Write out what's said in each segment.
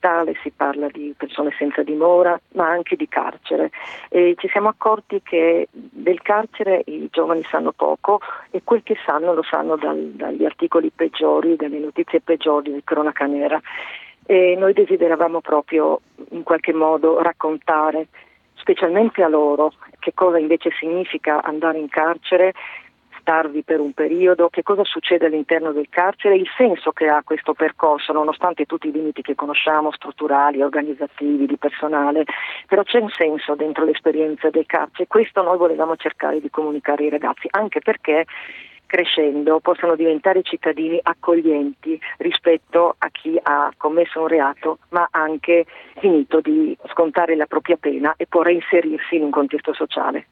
mentale, si parla di persone senza dimora, ma anche di carcere. E ci siamo accorti che del carcere i giovani sanno poco e quel che sanno lo sanno dagli articoli peggiori, dalle notizie peggiori di cronaca nera. E noi desideravamo proprio in qualche modo raccontare, specialmente a loro, che cosa invece significa andare in carcere, starvi per un periodo, che cosa succede all'interno del carcere, il senso che ha questo percorso, nonostante tutti i limiti che conosciamo, strutturali, organizzativi, di personale, però c'è un senso dentro l'esperienza del carcere. Questo noi volevamo cercare di comunicare ai ragazzi, anche perché crescendo possono diventare cittadini accoglienti rispetto a chi ha commesso un reato ma anche finito di scontare la propria pena e può reinserirsi in un contesto sociale.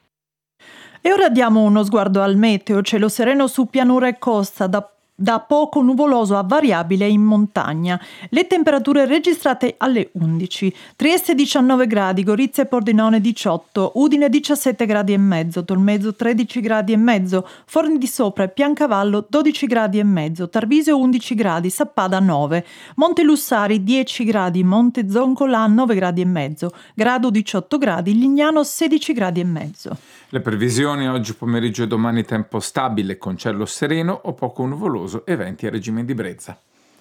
E ora diamo uno sguardo al meteo. Cielo sereno su pianura e costa, da poco nuvoloso a variabile in montagna. Le temperature registrate alle 11. Trieste 19 gradi, Gorizia e Pordenone 18, Udine 17 gradi e mezzo, Tolmezzo 13 gradi e mezzo, Forni di Sopra e Piancavallo 12 gradi e mezzo, Tarvisio 11 gradi, Sappada 9, Monte Lussari 10 gradi, Monte Zoncola 9 gradi e mezzo, Grado 18 gradi, Lignano 16 gradi e mezzo. Le previsioni: oggi pomeriggio e domani tempo stabile con cielo sereno o poco nuvoloso e venti a regime di brezza.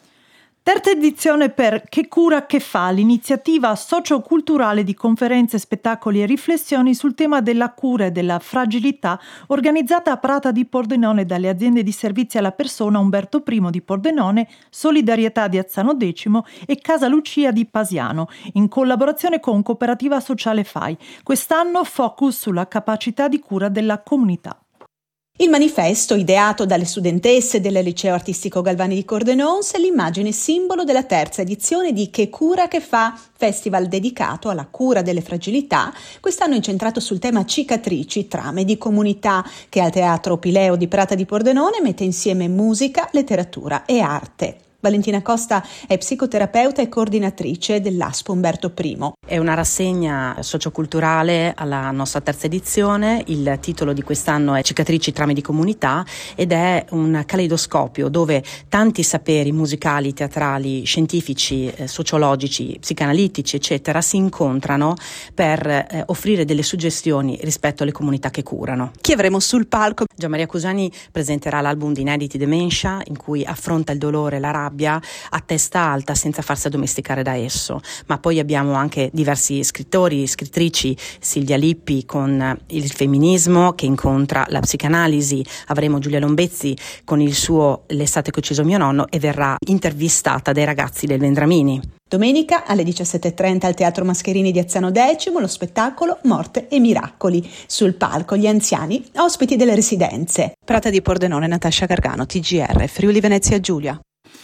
Terza edizione per Che cura che fa, l'iniziativa socioculturale di conferenze, spettacoli e riflessioni sul tema della cura e della fragilità, organizzata a Prata di Pordenone dalle aziende di servizi alla persona Umberto I di Pordenone, Solidarietà di Azzano X e Casa Lucia di Pasiano, in collaborazione con Cooperativa Sociale FAI. Quest'anno focus sulla capacità di cura della comunità. Il manifesto, ideato dalle studentesse del Liceo Artistico Galvani di Cordenons, è l'immagine simbolo della terza edizione di Che cura che fa, festival dedicato alla cura delle fragilità, quest'anno incentrato sul tema cicatrici, trame di comunità, che al Teatro Pileo di Prata di Pordenone mette insieme musica, letteratura e arte. Valentina Costa è psicoterapeuta e coordinatrice dell'ASP Umberto I. È una rassegna socioculturale alla nostra terza edizione. Il titolo di quest'anno è Cicatrici, trame di comunità ed è un caleidoscopio dove tanti saperi musicali, teatrali, scientifici, sociologici, psicanalitici, eccetera, si incontrano per offrire delle suggestioni rispetto alle comunità che curano. Chi avremo sul palco? Gianmaria Cusani presenterà l'album di inediti Dementia, in cui affronta il dolore e la rabbia a testa alta senza farsi addomesticare da esso. Ma poi abbiamo anche diversi scrittori, scrittrici, Silvia Lippi con il femminismo che incontra la psicanalisi, avremo Giulia Lombezzi con il suo L'estate che ho ucciso mio nonno e verrà intervistata dai ragazzi del Vendramini. Domenica alle 17.30 al Teatro Mascherini di Azzano X lo spettacolo Morte e Miracoli. Sul palco gli anziani, ospiti delle residenze. Prata di Pordenone, Natascia Gargano, TGR, Friuli Venezia Giulia.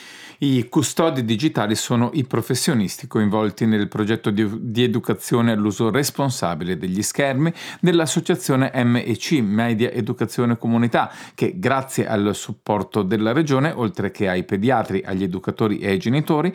I custodi digitali sono i professionisti coinvolti nel progetto di educazione all'uso responsabile degli schermi dell'associazione MEC, Media Educazione Comunità, che grazie al supporto della Regione, oltre che ai pediatri, agli educatori e ai genitori,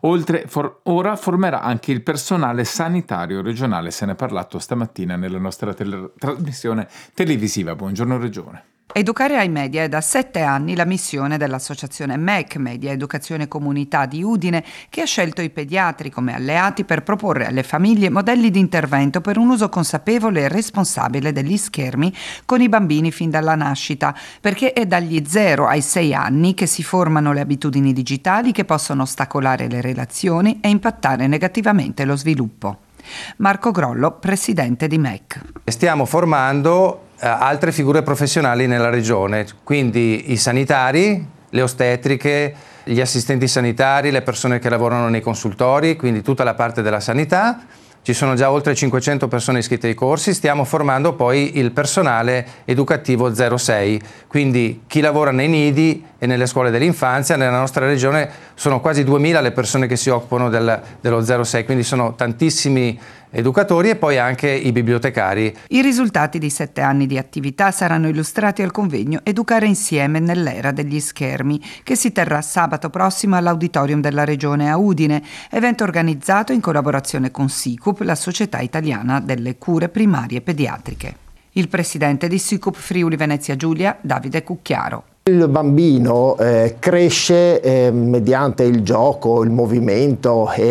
ora formerà anche il personale sanitario regionale. Se ne è parlato stamattina nella nostra trasmissione televisiva. Buongiorno Regione. Educare ai media è da 7 anni la missione dell'associazione MEC, Media Educazione Comunità di Udine, che ha scelto i pediatri come alleati per proporre alle famiglie modelli di intervento per un uso consapevole e responsabile degli schermi con i bambini fin dalla nascita, perché è dagli 0 ai 6 anni che si formano le abitudini digitali che possono ostacolare le relazioni e impattare negativamente lo sviluppo. Marco Grollo, presidente di MEC. Stiamo formando altre figure professionali nella regione, quindi i sanitari, le ostetriche, gli assistenti sanitari, le persone che lavorano nei consultori, quindi tutta la parte della sanità. Ci sono già oltre 500 persone iscritte ai corsi, stiamo formando poi il personale educativo 06, quindi chi lavora nei nidi e nelle scuole dell'infanzia. Nella nostra regione sono quasi 2000 le persone che si occupano dello 06, quindi sono tantissimi educatori e poi anche i bibliotecari. I risultati di 7 anni di attività saranno illustrati al convegno Educare insieme nell'era degli schermi, che si terrà sabato prossimo all'Auditorium della Regione a Udine, evento organizzato in collaborazione con SICUP, la Società Italiana delle Cure Primarie Pediatriche. Il presidente di SICUP Friuli Venezia Giulia, Davide Cucchiaro. Il bambino cresce mediante il gioco, il movimento e